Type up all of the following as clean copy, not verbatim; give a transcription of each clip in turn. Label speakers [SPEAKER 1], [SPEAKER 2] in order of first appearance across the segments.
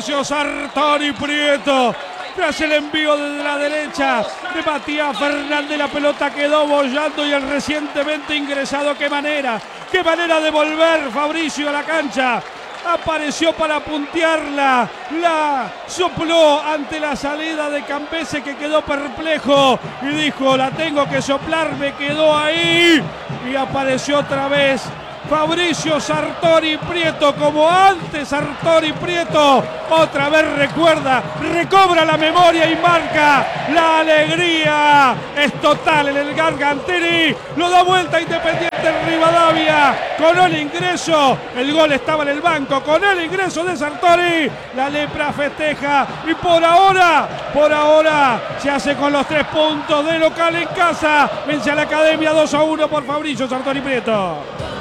[SPEAKER 1] Fabricio Sartori Prieto. Tras el envío desde la derecha de Matías Fernández, la pelota quedó bollando y el recientemente ingresado, qué manera de volver Fabricio a la cancha. Apareció para puntearla, la sopló ante la salida de Campese, que quedó perplejo y dijo: la tengo que soplar, me quedó ahí, y apareció otra vez Fabricio Sartori Prieto, como antes Sartori Prieto, otra vez recobra la memoria y marca. La alegría es total en el Gargantini, lo da vuelta Independiente Rivadavia con el ingreso, el gol estaba en el banco, con el ingreso de Sartori, la Lepra festeja y por ahora se hace con los 3 puntos de local en casa, vence a la Academia 2-1 por Fabricio Sartori Prieto.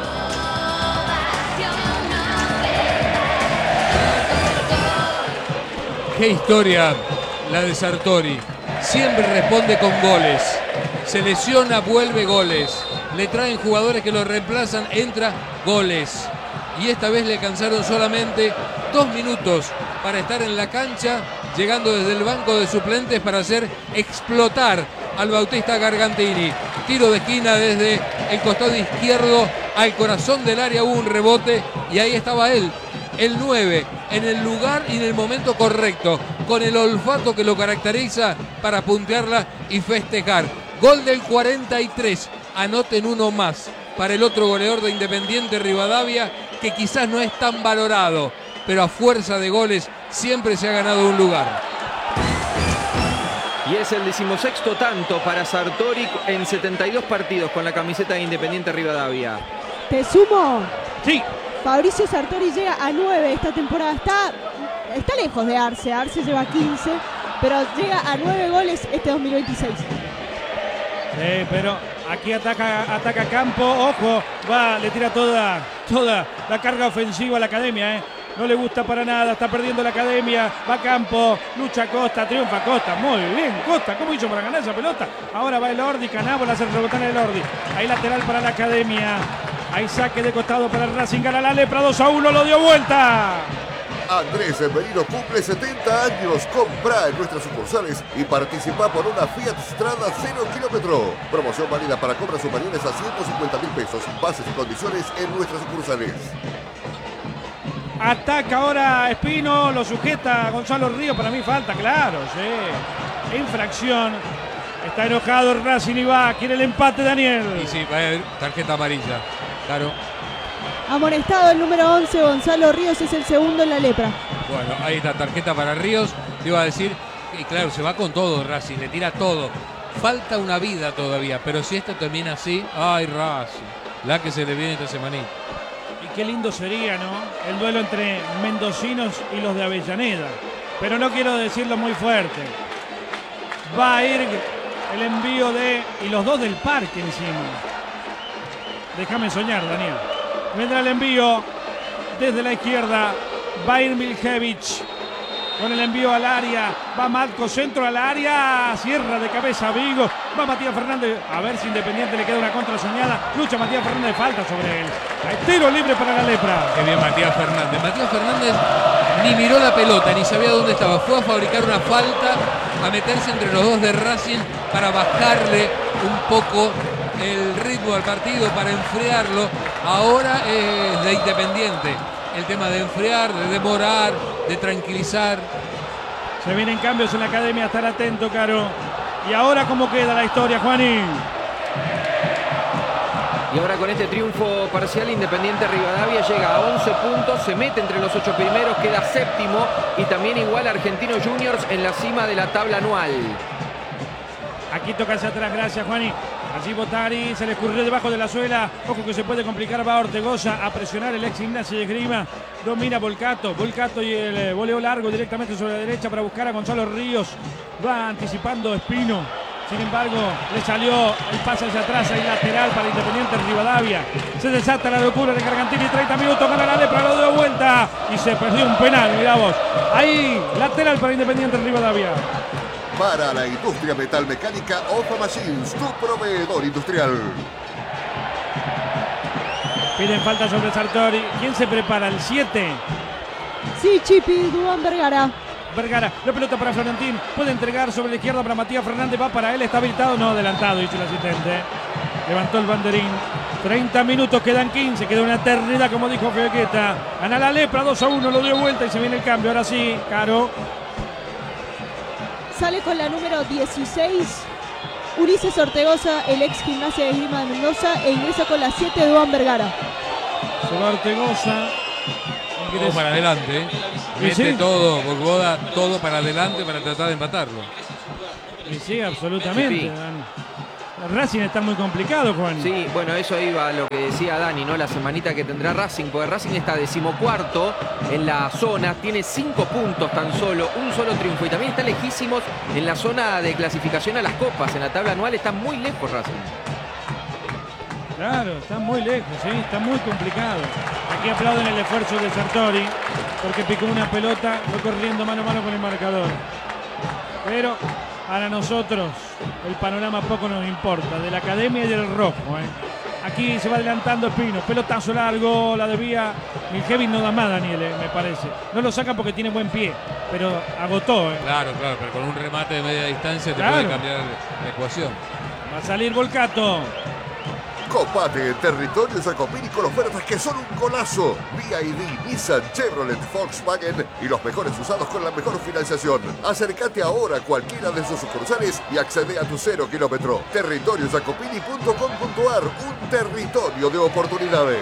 [SPEAKER 2] Qué historia la de Sartori. Siempre responde con goles. Se lesiona, vuelve, goles. Le traen jugadores que lo reemplazan, entra, goles. Y esta vez le alcanzaron solamente 2 minutos para estar en la cancha, llegando desde el banco de suplentes para hacer explotar al Bautista Gargantini. Tiro de esquina desde el costado izquierdo al corazón del área, hubo un rebote y ahí estaba él, el 9, en el lugar y en el momento correcto, con el olfato que lo caracteriza para puntearla y festejar. Gol del 43, anoten uno más para el otro goleador de Independiente Rivadavia, que quizás no es tan valorado, pero a fuerza de goles siempre se ha ganado un lugar.
[SPEAKER 3] Y es el 16º tanto para Sartori en 72 partidos con la camiseta de Independiente Rivadavia.
[SPEAKER 4] ¿Te sumo?
[SPEAKER 1] Sí.
[SPEAKER 4] Fabricio Sartori llega a 9 esta temporada. Está lejos de Arce. Arce lleva 15, pero llega a 9 goles este 2026.
[SPEAKER 1] Sí, pero aquí ataca Campo. Ojo, le tira toda la carga ofensiva a la Academia, No le gusta para nada, está perdiendo la Academia. Va Campo, lucha Costa, triunfa Costa. Muy bien, Costa, ¿cómo hizo para ganar esa pelota? Ahora va el Ordi, Canabo, la hace rebotar el Ordi. Ahí lateral para la Academia. Hay saque de costado para el Racing, gana la Lepra, 2-1, lo dio vuelta.
[SPEAKER 5] Andrés Merino cumple 70 años. Compra en nuestras sucursales y participa por una Fiat Strada 0 kilómetro. Promoción válida para compras superiores a 150.000 pesos. Bases y condiciones en nuestras sucursales.
[SPEAKER 1] Ataca ahora Espino, lo sujeta Gonzalo Ríos, para mí falta, claro, sí. Infracción. Está enojado el Racing y quiere el empate, Daniel.
[SPEAKER 2] Y sí, va a haber tarjeta amarilla, claro.
[SPEAKER 4] Amonestado el número 11, Gonzalo Ríos, es el segundo en la Lepra.
[SPEAKER 2] Bueno, ahí está, tarjeta para Ríos. Te iba a decir, y claro, se va con todo Racing, le tira todo. Falta una vida todavía, pero si esto termina así, ay Racing, la que se le viene esta semanita.
[SPEAKER 1] Y qué lindo sería, ¿no? El duelo entre mendocinos y los de Avellaneda. Pero no quiero decirlo muy fuerte. Va a ir el envío y los dos del Parque encima. Déjame soñar, Daniel. Vendrá el envío desde la izquierda. Va a ir Miljevich con el envío al área. Va Matko, centro al área. Cierra de cabeza Vigo. Va Matías Fernández. A ver si Independiente le queda una contra soñada. Lucha Matías Fernández, falta sobre él. Hay tiro libre para la Lepra.
[SPEAKER 2] Qué bien Matías Fernández. Matías Fernández ni miró la pelota, ni sabía dónde estaba. Fue a fabricar una falta, a meterse entre los dos de Racing para bajarle un poco el ritmo al partido, para enfriarlo. Ahora es de Independiente el tema de enfriar, de demorar, de tranquilizar.
[SPEAKER 1] Se vienen cambios en la Academia, estar atento, Caro. Y ahora, ¿cómo queda la historia, Juanín?
[SPEAKER 3] Y ahora con este triunfo parcial, Independiente Rivadavia llega a 11 puntos, se mete entre los 8 primeros, queda séptimo y también igual a Argentinos Juniors en la cima de la tabla anual.
[SPEAKER 1] Aquí toca hacia atrás, gracias, Juanín. Allí Botari se le escurrió debajo de la suela. Ojo que se puede complicar. Va Ortegoza a presionar el ex Gimnasia de Esgrima. Domina Volcato. Volcato y el voleo largo directamente sobre la derecha para buscar a Gonzalo Ríos. Va anticipando Espino. Sin embargo, le salió el pase hacia atrás. Hay lateral para Independiente Rivadavia. Se desata la locura de Gargantini. 30 minutos, gana la Lepra, lo dio vuelta. Y se perdió un penal, mirá vos. Ahí, lateral para Independiente Rivadavia.
[SPEAKER 5] Para la industria metalmecánica, Ofa Machines, tu proveedor industrial.
[SPEAKER 1] Piden falta sobre Sartori. ¿Quién se prepara? El 7.
[SPEAKER 4] Sí, Chipi, Duván Vergara.
[SPEAKER 1] Vergara, la pelota para Florentín, puede entregar sobre la izquierda para Matías Fernández, va para él, está habilitado, no, adelantado, dice el asistente. Levantó el banderín. 30 minutos, quedan 15, queda una eternidad, como dijo Fioqueta. Gana la Lepra, 2-1, lo dio vuelta y se viene el cambio. Ahora sí, Caro.
[SPEAKER 4] Sale con la número 16, Ulises Ortegoza, el ex Gimnasia de Esgrima de Mendoza, e ingresa con la 7, Duván Vergara.
[SPEAKER 1] Se va Ortegoza.
[SPEAKER 2] Todo para adelante, ¿eh? Mete
[SPEAKER 1] sí.
[SPEAKER 2] todo, Bogboda, todo para adelante para tratar de empatarlo.
[SPEAKER 1] Y sí, absolutamente.
[SPEAKER 3] Sí.
[SPEAKER 1] Racing está muy complicado, Juan.
[SPEAKER 3] Sí, bueno, eso iba a lo que decía Dani, ¿no? La semanita que tendrá Racing, porque Racing está 14º en la zona, tiene 5 puntos tan solo, un solo triunfo, y también está lejísimos en la zona de clasificación a las copas, en la tabla anual está muy lejos Racing.
[SPEAKER 1] Claro, está muy lejos, sí, está muy complicado. Aquí aplauden el esfuerzo de Sartori, porque picó una pelota, fue corriendo mano a mano con el marcador. Pero para nosotros el panorama poco nos importa, de la academia y del rojo. Aquí se va adelantando Espino, pelotazo largo, la debía. Miljevic no da más, Daniel, me parece. No lo saca porque tiene buen pie, pero agotó.
[SPEAKER 2] Claro, pero con un remate de media distancia te
[SPEAKER 1] Claro.
[SPEAKER 2] puede cambiar la ecuación.
[SPEAKER 1] Va a salir Volcato.
[SPEAKER 5] Copate en territorio Jacopini con ofertas que son un golazo. BYD, Nissan, Chevrolet, Volkswagen y los mejores usados con la mejor financiación. Acércate ahora a cualquiera de sus sucursales y accede a tu 0 kilómetro. Territoriojacopini.com.ar, un territorio de oportunidades.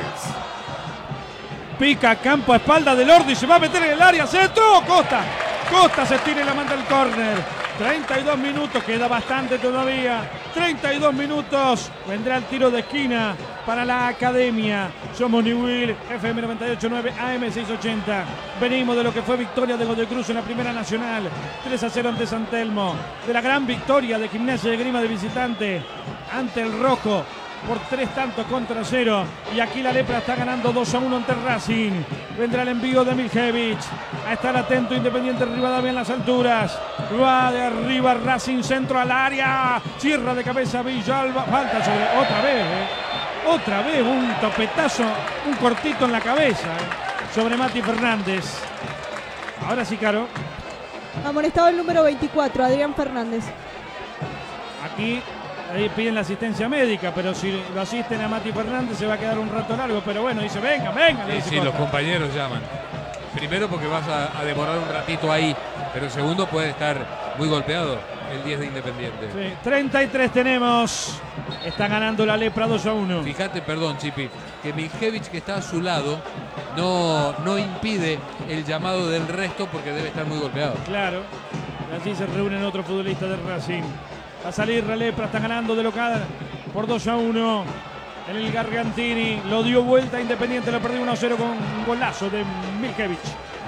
[SPEAKER 1] Pica campo a espalda del Ordi, se va a meter en el área, centro, Costa se tira y la manda al córner. 32 minutos, queda bastante todavía. 32 minutos, vendrá el tiro de esquina para la academia. Somos Newell, FM 98.9, AM 680. Venimos de lo que fue victoria de Godoy Cruz en la Primera Nacional. 3-0 ante San Telmo. De la gran victoria de Gimnasia de Esgrima de visitante ante el Rojo por 3-0. Y aquí la Lepra está ganando 2-1 ante Racing. Vendrá el envío de Miljevic. A estar atento Independiente Rivadavia en las alturas. Va de arriba Racing, centro al área. Cierra de cabeza Villalba. Falta sobre otra vez. Otra vez un topetazo, un cortito en la cabeza. Sobre Mati Fernández. Ahora sí, Caro.
[SPEAKER 4] Amonestado el número 24, Adrián Fernández.
[SPEAKER 1] Aquí ahí piden la asistencia médica, pero si lo asisten a Mati Fernández se va a quedar un rato largo. Pero bueno, dice, venga, le dice
[SPEAKER 2] Sí,
[SPEAKER 1] Costa.
[SPEAKER 2] los compañeros llaman. Primero porque vas a demorar un ratito ahí, pero segundo puede estar muy golpeado el 10 de Independiente.
[SPEAKER 1] Sí, 33 tenemos. Está ganando la Lepra 2-1.
[SPEAKER 2] Fíjate, perdón, Chipi, que Miljevic, que está a su lado, no impide el llamado del resto porque debe estar muy golpeado.
[SPEAKER 1] Claro. Y así se reúnen otros futbolistas de Racing. Va a salir la Lepra, está ganando de local por 2-1. En el Gargantini lo dio vuelta Independiente, lo perdió 1-0 con un golazo de Miljevic.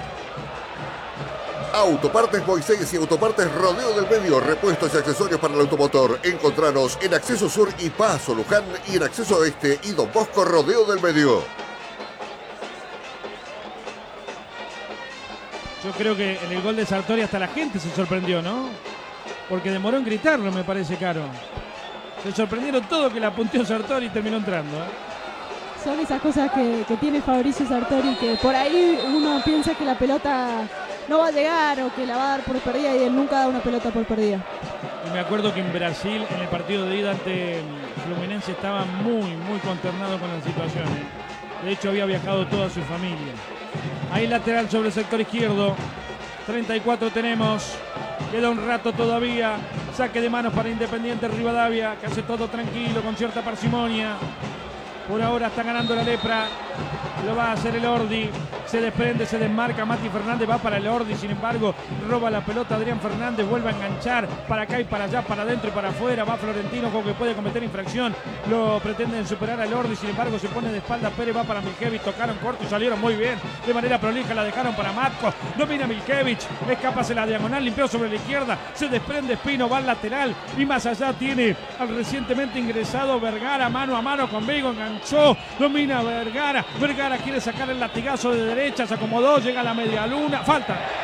[SPEAKER 5] Autopartes Moisés y Autopartes Rodeo del Medio, repuestos y accesorios para el automotor. Encontranos en Acceso Sur y Paso Luján y en Acceso Este y Don Bosco Rodeo del Medio.
[SPEAKER 1] Yo creo que en el gol de Sartori hasta la gente se sorprendió, ¿no? Porque demoró en gritarlo, me parece, Caro. Se sorprendieron todos que la punteó Sartori y terminó entrando.
[SPEAKER 4] Son esas cosas que tiene Fabricio Sartori, que por ahí uno piensa que la pelota no va a llegar o que la va a dar por perdida, y él nunca da una pelota por perdida.
[SPEAKER 1] Y me acuerdo que en Brasil, en el partido de ida ante Fluminense, estaba muy consternado con la situación. De hecho, había viajado toda su familia. Ahí lateral sobre el sector izquierdo. 34 tenemos. Queda un rato todavía. Saque de manos para Independiente Rivadavia, que hace todo tranquilo, con cierta parsimonia. Por ahora está ganando la Lepra. Lo va a hacer el Ordi. Se desprende, se desmarca. Mati Fernández va para el Ordi. Sin embargo, roba la pelota Adrián Fernández. Vuelve a enganchar para acá y para allá, para adentro y para afuera. Va Florentino con que puede cometer infracción. Lo pretenden superar al Ordi. Sin embargo, se pone de espalda Pérez. Va para Miljevic. Tocaron corto y salieron muy bien. De manera prolija la dejaron para Matko. Domina Miljevic. Escapa hacia la diagonal. Limpió sobre la izquierda. Se desprende Espino. Va al lateral. Y más allá tiene al recientemente ingresado Vergara. Mano a mano con Vigo. Enganchó. Domina Vergara. Vergara quiere sacar el latigazo de derecha. Se acomodó. Llega a la media luna. Falta.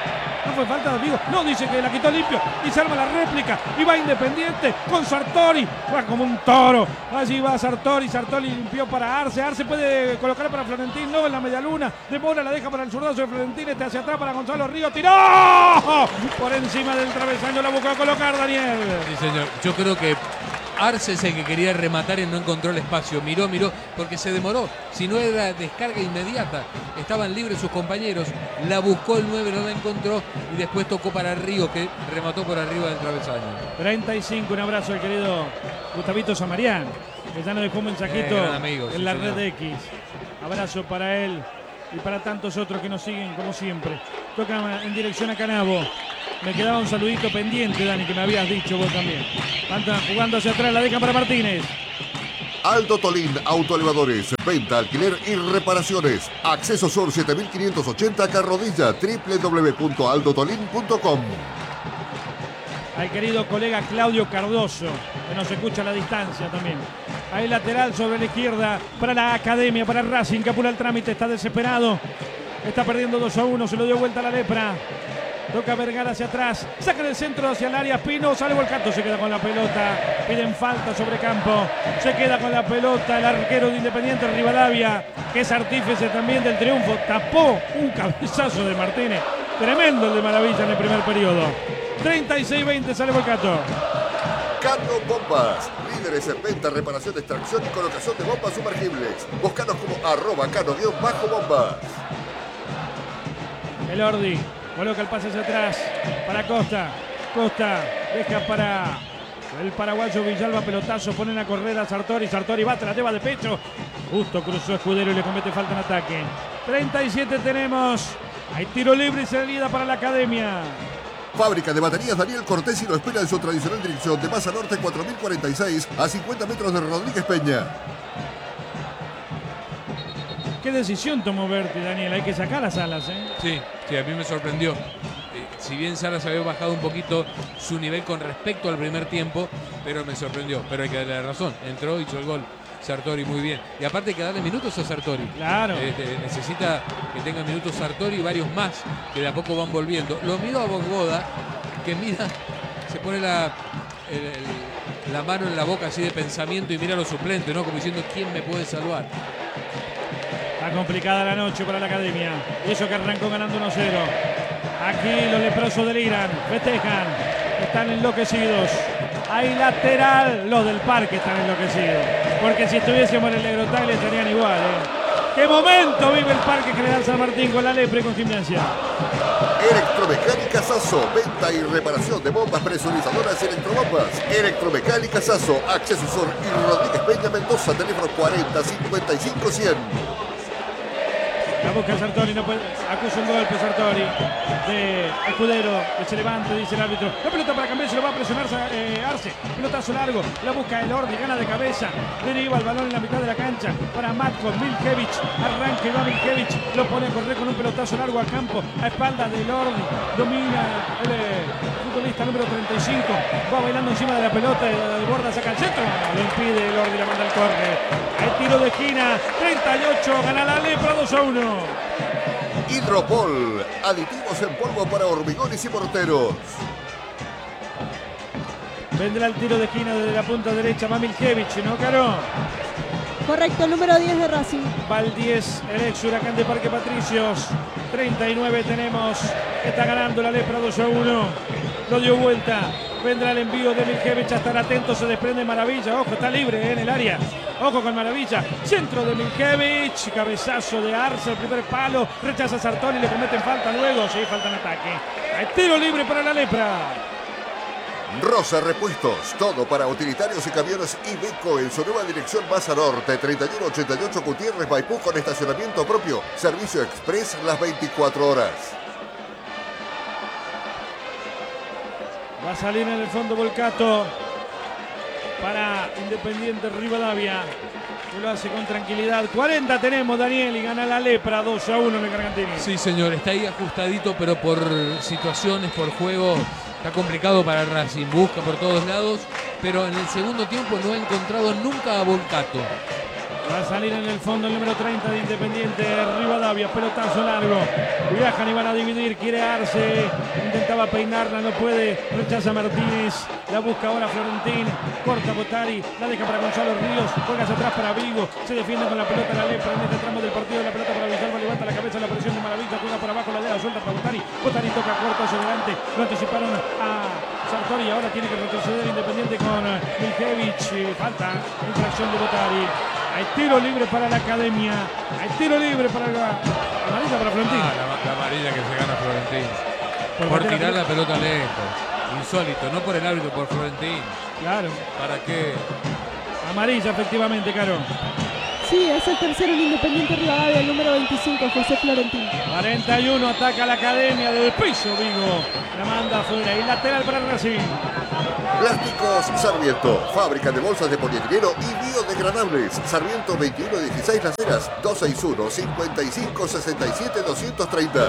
[SPEAKER 1] no fue falta, digo, no, dice que la quitó limpio y se arma la réplica y va Independiente con Sartori, va como un toro, allí va Sartori limpió para Arce puede colocar para Florentín, no en la media luna, de Mora la deja para el zurdazo de Florentín, hacia atrás para Gonzalo Río, tiró por encima del travesaño, la buscó a colocar Daniel.
[SPEAKER 2] Sí, señor, yo creo que Arce es el que quería rematar y no encontró el espacio. Miró, porque se demoró. Si no era descarga inmediata, estaban libres sus compañeros. La buscó el 9, no la encontró y después tocó para Río, que remató por arriba del travesaño.
[SPEAKER 1] 35, un abrazo al querido Gustavito Samarián, que ya nos dejó un mensajito en la red de X. Abrazo para él y para tantos otros que nos siguen como siempre. Toca en dirección a Canabo. Me quedaba un saludito pendiente, Dani, que me habías dicho vos también. Van jugando hacia atrás, la dejan para Martínez.
[SPEAKER 5] Aldo Tolín Autoelevadores, venta, alquiler y reparaciones. Acceso Sur 7580 Carrodilla, www.aldotolin.com.
[SPEAKER 1] Al querido colega Claudio Cardoso, que nos escucha a la distancia también. Ahí lateral sobre la izquierda para la Academia, para Racing, que apura el trámite, está desesperado. Está perdiendo 2-1, se lo dio vuelta a la lepra. Toca Vergara hacia atrás, saca el centro hacia el área, Pino, sale Volcato, se queda con la pelota, piden falta sobre campo, se queda con la pelota el arquero de Independiente Rivadavia, que es artífice también del triunfo, tapó un cabezazo de Martínez, tremendo el de Maravilla en el primer periodo. 36-20 sale Volcato.
[SPEAKER 5] Cano Bombas, líderes en venta, reparación, extracción y colocación de bombas sumergibles. Búscanos como @cano_bombas.
[SPEAKER 1] El Ordi coloca el pase hacia atrás para Costa. Costa deja para el paraguayo Villalba, pelotazo, ponen a correr a Sartori. Sartori va, te la lleva de pecho. Justo cruzó Escudero y le comete falta en ataque. 37 tenemos. Hay tiro libre y salida para la Academia.
[SPEAKER 5] Fábrica de baterías Daniel Cortesi lo espera en su tradicional dirección de Maza Norte 4046 a 50 metros de Rodríguez Peña.
[SPEAKER 1] ¿Qué decisión tomó Berti, Daniel? Hay que sacar a Salas, ¿eh?
[SPEAKER 2] Sí, a mí me sorprendió. Si bien Salas había bajado un poquito su nivel con respecto al primer tiempo, pero me sorprendió. Pero hay que darle la razón. Entró, hizo el gol. Sartori muy bien. Y aparte hay que darle minutos a Sartori.
[SPEAKER 1] Claro.
[SPEAKER 2] Necesita que tenga minutos Sartori y varios más que de a poco van volviendo. Lo miro a Bogoda, que mira, se pone la mano en la boca así de pensamiento y mira a los suplentes, ¿no? Como diciendo, ¿quién me puede salvar?
[SPEAKER 1] Está complicada la noche para la Academia. Eso que arrancó ganando 1-0. Aquí los leprosos deliran, festejan, están enloquecidos. Hay lateral, los del Parque están enloquecidos. Porque si estuviésemos en el Negrotal estarían igual, ¿Qué momento vive el Parque General San Martín con la lepra y con Gimnasia?
[SPEAKER 5] Electromecánica Sasso, venta y reparación de bombas presurizadoras y electrobombas. Electromecánica Sasso, Acceso Sur y Rodríguez Peña Mendoza, teléfono 40 55 100.
[SPEAKER 1] La busca Sartori, no puede, acusa un golpe Sartori de Escudero, que se levanta, dice el árbitro. La pelota para cambiar, se lo va a presionar Arce. Pelotazo largo, la busca el Ordi, gana de cabeza. Deriva el balón en la mitad de la cancha para Matko Milkevich. Arranca y va Milkevich, lo pone a correr con un pelotazo largo a campo, a espalda del Ordi. Domina el futbolista número 35, va bailando encima de la pelota, de borda saca el centro, lo impide el Ordi, la manda al córner. El tiro de esquina, 38, gana la lepra 2-1.
[SPEAKER 5] Hidropol, aditivos en polvo para hormigones y morteros.
[SPEAKER 1] Vendrá el tiro de esquina desde la punta derecha, va Milkevich, ¿no, Caro?
[SPEAKER 4] Correcto, el número 10 de Racing.
[SPEAKER 1] Va el 10, el ex Huracán de Parque Patricios. 39 tenemos, está ganando la lepra 2-1. Lo dio vuelta. Vendrá el envío de Milkevich, a estar atento, se desprende Maravilla. Ojo, está libre en el área. Ojo con Maravilla. Centro de Milkevich, cabezazo de Arce, el primer palo. Rechaza a Sartori, le cometen falta luego. Sí, falta en ataque. Hay tiro libre para la lepra.
[SPEAKER 5] Rosa Repuestos, todo para utilitarios y camiones Iveco en su nueva dirección Maza Norte, 3188 Gutiérrez Maipú con estacionamiento propio. Servicio express las 24 horas.
[SPEAKER 1] Va a salir en el fondo Volcato para Independiente Rivadavia, que lo hace con tranquilidad. 40 tenemos, Daniel, y gana la lepra 2-1 en el Gargantini.
[SPEAKER 2] Sí, señor, está ahí ajustadito, pero por situaciones, por juego, está complicado para Racing. Busca por todos lados, pero en el segundo tiempo no ha encontrado nunca a Volcato.
[SPEAKER 1] Va a salir en el fondo el número 30 de Independiente Rivadavia. Pelotazo largo. Viajan y van a dividir. Quiere Arce. Intentaba peinarla, no puede. Rechaza Martínez. La busca ahora Florentín. Corta Botari. La deja para Gonzalo Ríos. Juega hacia atrás para Vigo. Se defiende con la pelota la Lepra. En este tramo del partido la pelota para Villalba. Levanta la cabeza. La presión de Maravilla. Juega por abajo. La de la suelta para Botari. Botari toca corto hacia adelante. Lo anticiparon a Sartori. Ahora tiene que retroceder Independiente con Miljevich. Falta. Infracción de Botari. Hay tiro libre para la Academia. Hay tiro libre para la amarilla para Florentín.
[SPEAKER 2] La amarilla que se gana Florentín. Por tirar la pelota lejos. Insólito, no por el árbitro, por Florentín.
[SPEAKER 1] Claro.
[SPEAKER 2] ¿Para qué?
[SPEAKER 1] Amarilla, efectivamente, Caro.
[SPEAKER 4] Sí, es el tercero en Independiente Rivadavia, el número 25, José Florentín.
[SPEAKER 1] 41, ataca la Academia del piso, Vigo. La manda afuera y lateral para Racing.
[SPEAKER 5] Plásticos Sarmiento, fábrica de bolsas de polietileno y biodegradables. Sarmiento 2116 Las Heras, 261-5567-230.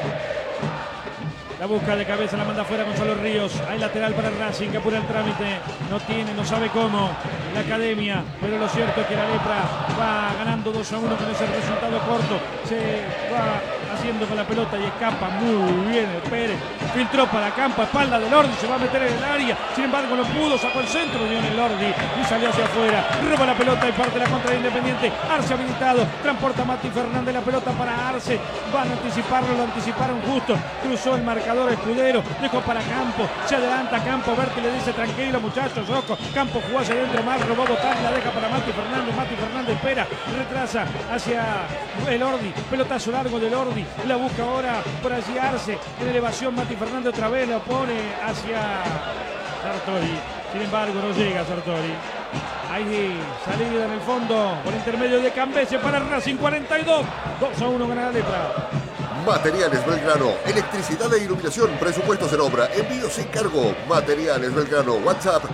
[SPEAKER 1] La busca de cabeza, la manda afuera Gonzalo Ríos. Hay lateral para Racing, que apura el trámite. No tiene, no sabe cómo la Academia. Pero lo cierto es que la Lepra va ganando 2-1 con ese resultado corto. Se va haciendo con la pelota y escapa muy bien el Pérez. Filtró para Campo, espalda de Lordi, se va a meter en el área. Sin embargo, no pudo, sacó el centro de Lordi y salió hacia afuera. Roba la pelota y parte la contra de Independiente. Arce habilitado, transporta Mati Fernández la pelota para Arce. Van a anticiparlo, lo anticiparon justo. Cruzó el marcador Escudero, dejó para Campo. Se adelanta Campo, Berti le dice tranquilo muchachos, ojo. Campo jugó hacia adentro más, robó Botán, la deja para Mati Fernández. Mati Fernández espera, retrasa hacia el Ordi. Pelotazo largo del Ordi. La busca ahora por allí Arce. En elevación Mati Fernández otra vez, lo pone hacia Sartori. Sin embargo, no llega Sartori. Hay salida en el fondo por intermedio de Cambese para Racing. 42. 2-1 gana la Lepra.
[SPEAKER 5] Materiales Belgrano, electricidad e iluminación, presupuestos en obra, envío sin cargo. Materiales Belgrano, WhatsApp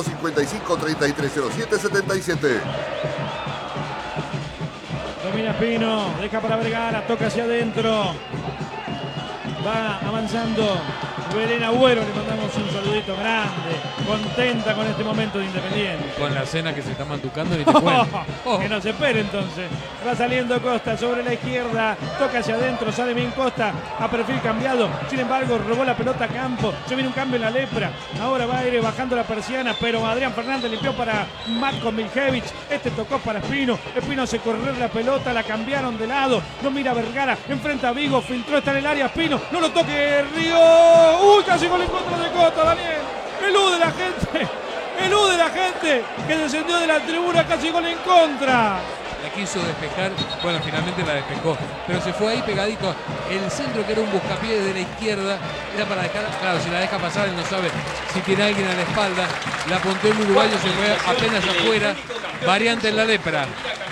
[SPEAKER 5] 155-3307-77.
[SPEAKER 1] Domina Pino, deja para Vergara, toca hacia adentro. Va avanzando Belén Agüero, le mandamos un saludito grande, contenta con este momento de Independiente.
[SPEAKER 2] Con la cena que se está mantucando ni te cuento.
[SPEAKER 1] Que no se espere entonces. Va saliendo Costa sobre la izquierda, toca hacia adentro, sale bien Costa a perfil cambiado. Sin embargo, robó la pelota a Campo. Se viene un cambio en la Lepra. Ahora va a ir bajando la persiana, pero Adrián Fernández limpió para Marco Miljevich. Este tocó para Espino. Espino hace correr la pelota, la cambiaron de lado. No mira Vergara, enfrenta a Vigo, filtró, está en el área Espino. No lo toque Río. ¡Uy! Casi gol en contra de Costa, Daniel. Elude la gente. Elude la gente que descendió de la tribuna, casi gol en contra.
[SPEAKER 2] La quiso despejar, bueno, finalmente la despejó, pero se fue ahí pegadito. El centro, que era un buscapié de la izquierda, era para dejar, claro, si la deja pasar, él no sabe si tiene alguien a la espalda. La apuntó el uruguayo, se fue apenas afuera. Variante en la Lepra.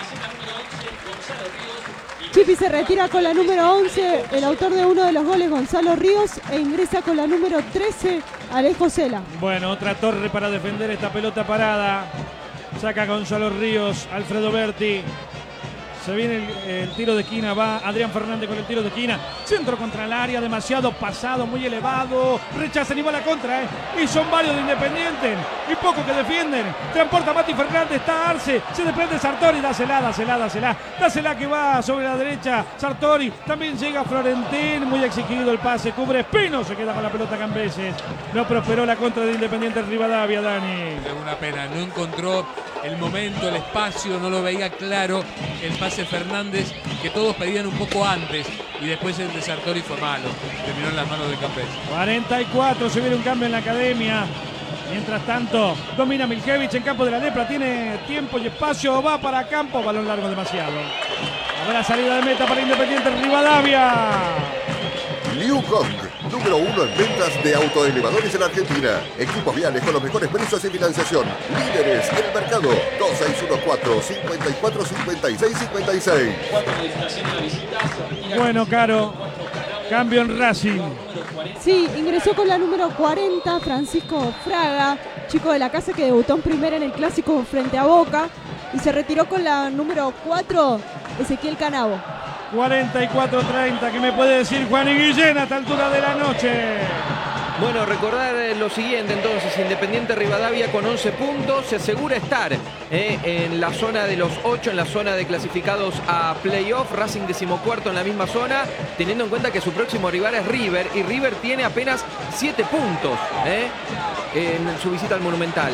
[SPEAKER 4] Chipi se retira con la número 11, el autor de uno de los goles, Gonzalo Ríos, e ingresa con la número 13, Alejo Cela.
[SPEAKER 1] Bueno, otra torre para defender esta pelota parada. Saca Gonzalo Ríos, Alfredo Berti. Se viene el tiro de esquina, va Adrián Fernández con el tiro de esquina. Centro contra el área, demasiado pasado, muy elevado. Rechazan y va a la contra, Y son varios de Independiente. Y poco que defienden. Transporta Mati Fernández, está Arce. Se desprende Sartori, dásela. Dásela que va sobre la derecha. Sartori, también llega Florentín. Muy exigido el pase, cubre Espino. Se queda con la pelota Cambeses. No prosperó la contra de Independiente Rivadavia, Dani.
[SPEAKER 2] Es una pena, no encontró el momento, el espacio, no lo veía claro. El pase Fernández, que todos pedían un poco antes, y después el de Sartori fue malo, terminó en las manos de Campes.
[SPEAKER 1] 44, se viene un cambio en la Academia. Mientras tanto, domina Miljevich en campo de la Lepra, tiene tiempo y espacio, va para Campo, balón largo demasiado. Ahora salida de meta para Independiente Rivadavia.
[SPEAKER 5] Liu Kong, número 1 en ventas de autoelevadores en Argentina. Equipos viales con los mejores precios y financiación. Líderes en el mercado. 2614-545656.
[SPEAKER 1] Bueno, Caro, cambio en Racing.
[SPEAKER 4] Sí, ingresó con la número 40, Francisco Fraga, chico de la casa que debutó en primera en el clásico frente a Boca. Y se retiró con la número 4, Ezequiel Canavo.
[SPEAKER 1] 44-30, ¿qué me puede decir Juan y Guillén a esta altura de la noche?
[SPEAKER 3] Bueno, recordar lo siguiente entonces, Independiente Rivadavia con 11 puntos, se asegura estar en la zona de los 8, en la zona de clasificados a playoff, Racing 14º en la misma zona, teniendo en cuenta que su próximo rival es River, y River tiene apenas 7 puntos en su visita al Monumental.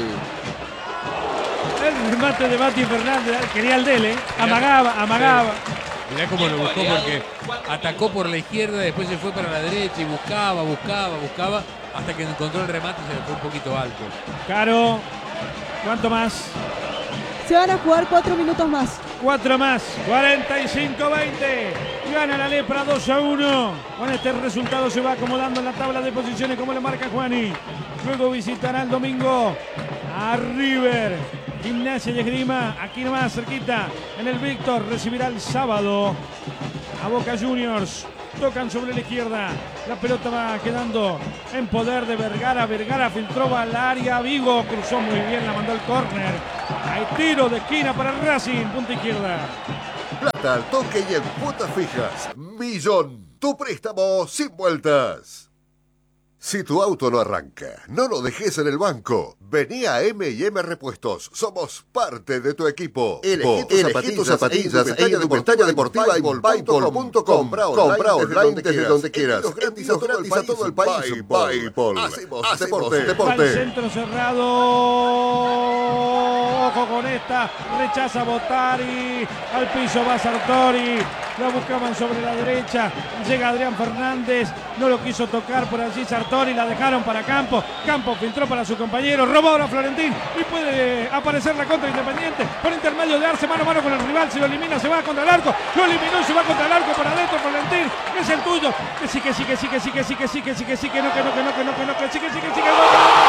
[SPEAKER 1] El remate de Mati Fernández, quería el Dele, amagaba.
[SPEAKER 2] Mirá cómo lo buscó, porque atacó por la izquierda, después se fue para la derecha y buscaba, hasta que encontró el remate y se le fue un poquito alto.
[SPEAKER 1] Caro, ¿cuánto más?
[SPEAKER 4] Se van a jugar 4 minutos más.
[SPEAKER 1] 4 más, 45-20. Gana la Lepra 2-1. Con este resultado se va acomodando en la tabla de posiciones como le marca Juani. Luego visitará el domingo a River. Gimnasia y Esgrima, aquí nomás cerquita, en el Víctor, recibirá el sábado a Boca Juniors. Tocan sobre la izquierda, la pelota va quedando en poder de Vergara. Vergara filtró al área, Vigo cruzó muy bien, la mandó al córner. Hay tiro de esquina para Racing, punta izquierda.
[SPEAKER 5] Plata al toque y en cuotas fijas. Millón, tu préstamo sin vueltas. Si tu auto no arranca, no lo dejes en el banco. Vení a M&M Repuestos. Somos parte de tu equipo. Elegí tus zapatillas e indumentaria deportiva y Buypol.com. Compra online desde donde quieras. Envíos gratis a todo el país. Buypol. Hacemos deporte.
[SPEAKER 1] Va el centro cerrado. Ojo con esta. Rechaza Bottari. Al piso va Sartori. La buscaban sobre la derecha. Llega Adrián Fernández. No lo quiso tocar por allí Sartori. La dejaron para Campos. Campos filtró para su compañero. Robó ahora Florentín. Y puede aparecer la contra Independiente. Por intermedio de Arce. Mano a mano con el rival. Se lo elimina. Se va contra el arco. Lo eliminó y se va contra el arco. Para adentro Florentín. Es el tuyo. Que sí. Que no.